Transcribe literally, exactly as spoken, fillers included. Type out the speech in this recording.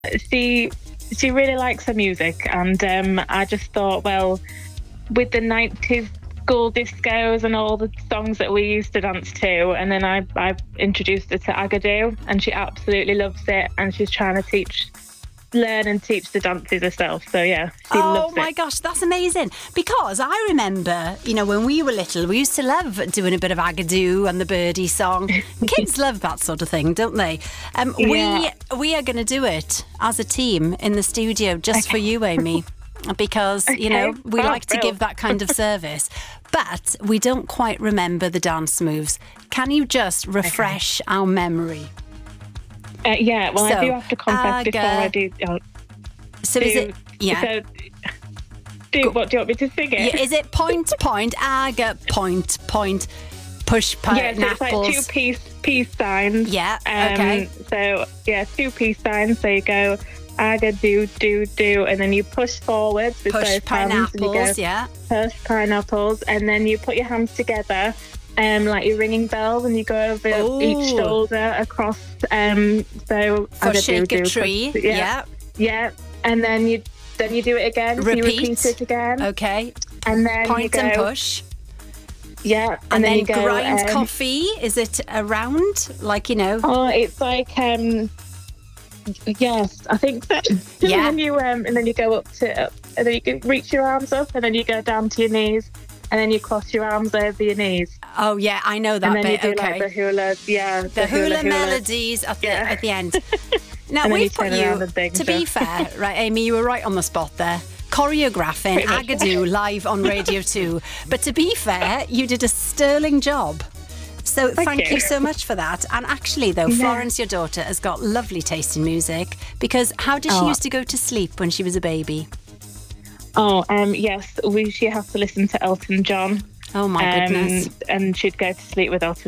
she she really likes her music, and um, I just thought, well, with the nineties school discos and all the songs that we used to dance to, and then I I introduced her to Agadoo, and she absolutely loves it, and she's trying to teach. learn and teach the dances herself. So yeah, she oh loves my it. gosh, that's amazing. Because I remember, you know, when we were little, we used to love doing a bit of Agadoo and the Birdie song. Kids love that sort of thing, don't they? Um, Yeah. We we are going to do it as a team in the studio just for you, Amy. Because, you know, we Oh, like to Bill. give that kind of service. But we don't quite remember the dance moves. Can you just refresh our memory? Uh, yeah, well, So, I do have to confess before I Aga- do. Oh, So do is it, yeah. So, do what? Do you want me to sing it? Yeah, is it point, point, aga, point, point, push, Yeah, so it's like pineapples? two peace peace signs. Yeah, Um, okay. So yeah, two peace signs. So you go aga do do do, and then you push forwards with Push both hands. And you pineapples, go yeah. push pineapples, and then you put your hands together, um, like you're ringing bells, and you go over Ooh. each shoulder across. Um, so For aga shake do a do. tree, Push- yeah. yeah, and then you then you do it again. So you Repeat. repeat it again, Okay. and then you Point go, and push. Yeah, and, And, then, you go, grind um, coffee. Is it around? Like, you know. Oh, it's like um, yes, I think so. Yeah. And then you um, and then you go up to, and then you can reach your arms up, and then you go down to your knees, and then you cross your arms over your knees, Oh, yeah, I know that and then bit. you do okay. like the hula, yeah, the hula, melodies at the, Yeah. at the end. Now, And then you we've put turn you, around and bang to be stuff. fair, right, Amy, you were right on the spot there. Choreographing Pretty much. Agadoo live on Radio two. But to be fair, you did a sterling job. So thank, Thank you. you. so much for that. And actually, though, Florence, your daughter, has got lovely taste in music, because how did she Oh. used to go to sleep when she was a baby? Oh, um, yes, we she has to listen to Elton John. Oh, my um, goodness. And she'd go to sleep with Elton